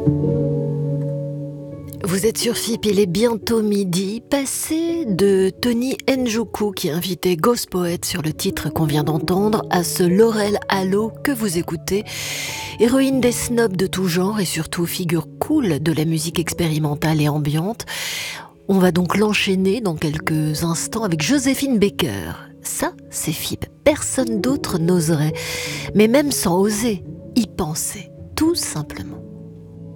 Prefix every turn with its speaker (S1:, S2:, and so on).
S1: Vous êtes sur FIP, il est bientôt midi, passé de Tony Njoku qui invitait Ghost Poet sur le titre qu'on vient d'entendre à ce Laurel Allo que vous écoutez, héroïne des snobs de tout genre et surtout figure cool de la musique expérimentale et ambiante. On va donc l'enchaîner dans quelques instants avec Joséphine Baker. Ça, c'est FIP, personne d'autre n'oserait, mais même sans oser, y penser, tout simplement.